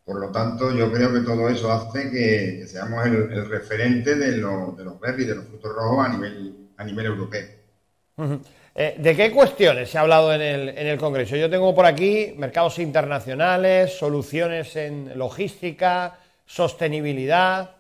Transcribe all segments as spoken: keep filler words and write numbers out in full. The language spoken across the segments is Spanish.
Por lo tanto, yo creo que todo eso hace que, que seamos el, el referente de, lo, de los berries, de los frutos rojos a nivel, a nivel europeo. Uh-huh. Eh, ¿De qué cuestiones se ha hablado en el, en el Congreso? Yo tengo por aquí mercados internacionales, soluciones en logística, sostenibilidad.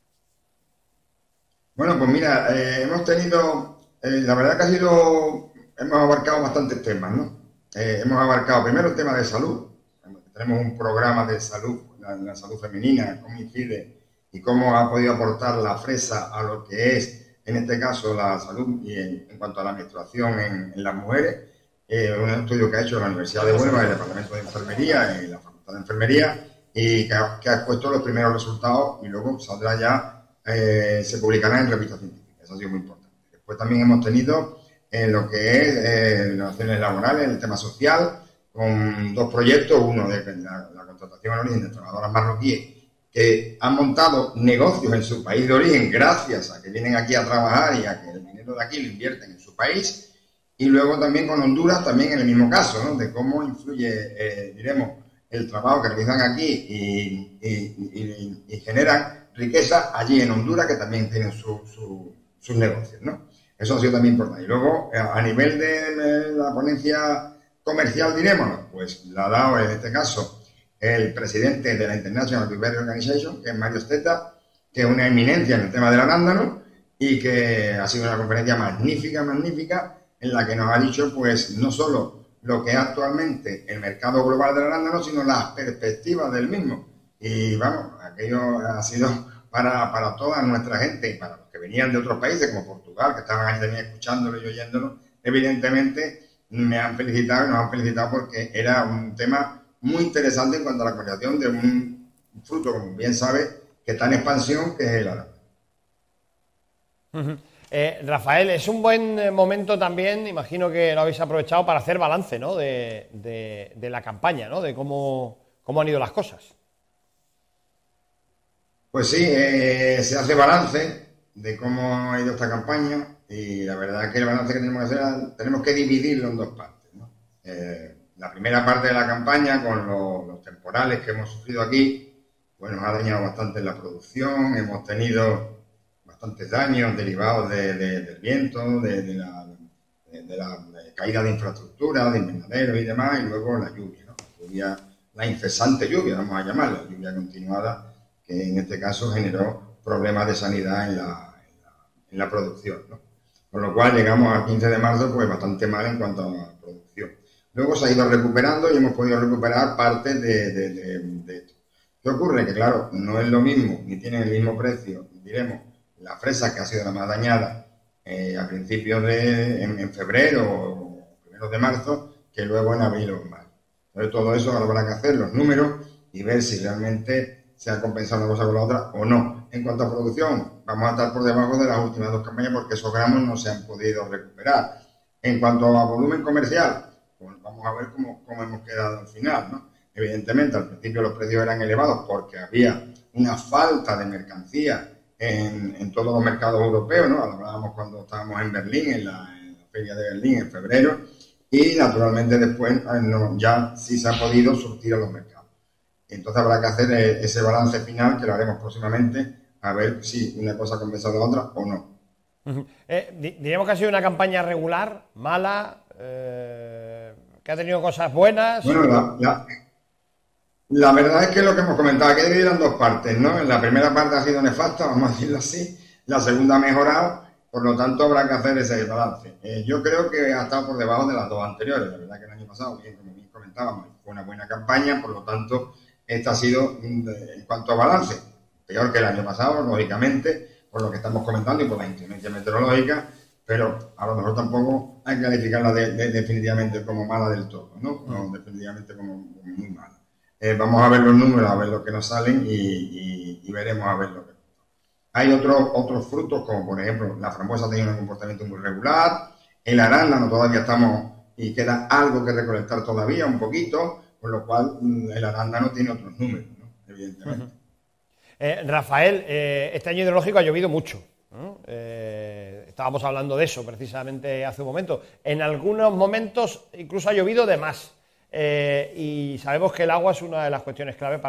Bueno, pues mira, eh, hemos tenido, eh, la verdad que ha sido, hemos abarcado bastantes temas, ¿no? Eh, hemos abarcado primero el tema de salud. Tenemos un programa de salud, la, la salud femenina, cómo incide y cómo ha podido aportar la fresa a lo que es, en este caso, la salud y en, en cuanto a la menstruación en, en las mujeres. Eh, un estudio que ha hecho la Universidad de Huelva, el Departamento de Enfermería y la Facultad de Enfermería, y que ha, que ha expuesto los primeros resultados y luego saldrá ya, eh, se publicará en revista científica. Eso ha sido muy importante. Después también hemos tenido eh, lo que es eh, las relaciones laborales, el tema social, con dos proyectos, uno de la, la contratación en origen de trabajadoras marroquíes que han montado negocios en su país de origen gracias a que vienen aquí a trabajar y a que el dinero de aquí lo invierten en su país, y luego también con Honduras, también en el mismo caso, ¿no? De cómo influye, eh, diremos, el trabajo que realizan aquí y, y, y, y generan riqueza allí en Honduras, que también tienen su, su, sus negocios, ¿no? Eso ha sido también importante. Y luego, a nivel de la ponencia comercial, diremos, pues la ha dado en este caso el presidente de la International Blueberry Organization, que es Mario Stetta, que es una eminencia en el tema del arándano y que ha sido una conferencia magnífica, magnífica, en la que nos ha dicho, pues, no solo lo que es actualmente el mercado global del arándano, sino las perspectivas del mismo. Y vamos, aquello ha sido para, para toda nuestra gente y para los que venían de otros países, como Portugal, que estaban ahí también escuchándolo y oyéndolo, evidentemente me han felicitado y nos han felicitado porque era un tema muy interesante en cuanto a la comercialización de un fruto, como bien sabe, que está en expansión, que es el arándano. Uh-huh. Eh, Rafael, es un buen momento también, imagino que lo habéis aprovechado para hacer balance, ¿no? de, de, de la campaña, ¿no? De cómo, cómo han ido las cosas. Pues sí, eh, se hace balance de cómo ha ido esta campaña y la verdad es que el balance que tenemos que hacer, tenemos que dividirlo en dos partes, ¿no? Eh, la primera parte de la campaña, con los, los temporales que hemos sufrido aquí, pues nos ha dañado bastante la producción, hemos tenido bastantes daños derivados de, de, del viento, de, de, la, de, de la caída de infraestructura, de invernaderos y demás, y luego la lluvia, ¿no? La lluvia, la incesante lluvia, vamos a llamarla, la lluvia continuada, que en este caso generó problemas de sanidad en la, en la, en la producción, ¿no? Con lo cual llegamos al quince de marzo pues bastante mal en cuanto a la producción. Luego se ha ido recuperando y hemos podido recuperar parte de, de, de, de esto. ¿Qué ocurre? Que claro, no es lo mismo, ni tienen el mismo precio, diremos, la fresa, que ha sido la más dañada eh, a principios de, en, en febrero o primeros de marzo, que luego en abril o en mayo. Entonces todo eso habrá que hacer los números y ver si realmente se ha compensado una cosa con la otra o no. En cuanto a producción, vamos a estar por debajo de las últimas dos campañas porque esos gramos no se han podido recuperar. En cuanto a volumen comercial, pues vamos a ver cómo, cómo hemos quedado al final, ¿no? Evidentemente, al principio los precios eran elevados porque había una falta de mercancía en, en todos los mercados europeos, ¿no? Hablábamos cuando estábamos en Berlín, en la, en la feria de Berlín en febrero, y naturalmente después no, ya sí se ha podido surtir a los mercados. Entonces habrá que hacer ese balance final, que lo haremos próximamente, a ver si una cosa ha compensado a la otra o no. Uh-huh. Eh, diríamos que ha sido una campaña regular, mala, eh, que ha tenido cosas buenas. Bueno, la, la, la verdad es que lo que hemos comentado, que dividido en dos partes, ¿no? La primera parte ha sido nefasta, vamos a decirlo así, la segunda ha mejorado, por lo tanto habrá que hacer ese balance. Eh, yo creo que ha estado por debajo de las dos anteriores. La verdad que el año pasado, bien, como bien comentábamos, fue una buena campaña, por lo tanto esta ha sido, en cuanto a balance, peor que el año pasado, lógicamente, por lo que estamos comentando y por la inclemencia meteorológica, pero a lo mejor tampoco hay que calificarla de, de, definitivamente como mala del todo, ¿no? No, definitivamente como, como muy mala. Eh, vamos a ver los números, a ver lo que nos salen y, y, y veremos a ver lo que... Hay otros otros frutos, como por ejemplo la frambuesa ha tenido un comportamiento muy regular, el arándano todavía estamos y queda algo que recolectar todavía, un poquito, con lo cual el arándano tiene otros números, ¿no? Evidentemente. Uh-huh. eh, Rafael, eh, este año hidrológico ha llovido mucho, ¿no? Eh, estábamos hablando de eso precisamente hace un momento. En algunos momentos incluso ha llovido de más, eh, y sabemos que el agua es una de las cuestiones clave para